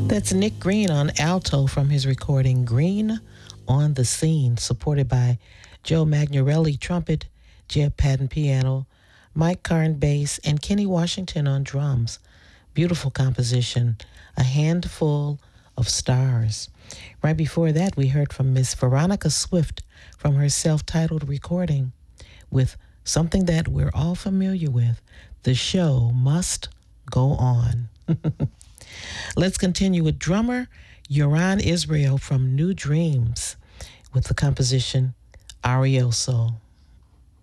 That's Nick Green on alto from his recording Green on the Scene, supported by Joe Magnarelli trumpet, Jeb Patton piano, Mike Karn bass, and Kenny Washington on drums. Beautiful composition, A Handful of Stars. Right before that, we heard from Miss Veronica Swift from her self-titled recording with something that we're all familiar with, The Show Must Go On. Let's continue with drummer Yoran Israel from New Dreams with the composition Arioso.